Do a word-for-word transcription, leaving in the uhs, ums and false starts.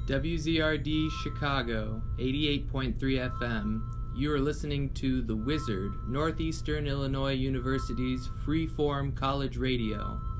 W Z R D Chicago, eighty-eight point three F M. You are listening to The Wizard, Northeastern Illinois University's free-form college radio.